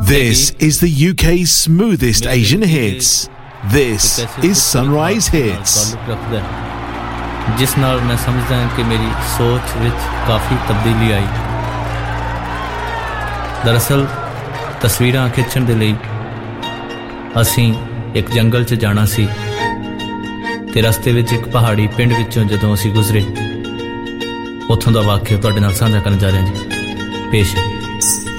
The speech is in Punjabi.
This is the UK's smoothest Asian hits. This is Sunrise Hits. ਜਿਸ ਨਾਲ ਮੈਂ ਸਮਝਦਾ ਹਾਂ ਕਿ ਮੇਰੀ ਸੋਚ ਵਿੱਚ ਕਾਫੀ ਤਬਦੀਲੀ ਆਈ। ਦਰਅਸਲ ਤਸਵੀਰਾਂ ਖਿੱਚਣ ਦੇ ਲਈ ਅਸੀਂ ਇੱਕ ਜੰਗਲ 'ਚ ਜਾਣਾ ਸੀ ਤੇ ਰਸਤੇ ਵਿੱਚ ਇੱਕ ਪਹਾੜੀ ਪਿੰਡ ਵਿੱਚੋਂ ਜਦੋਂ ਅਸੀਂ ਗੁਜ਼ਰੇ, ਉੱਥੋਂ ਦਾ ਵਾਕਿਆ ਤੁਹਾਡੇ ਨਾਲ ਸਾਂਝਾ ਕਰਨ ਜਾ ਰਹੇ ਹਾਂ ਜੀ। ਪੇਸ਼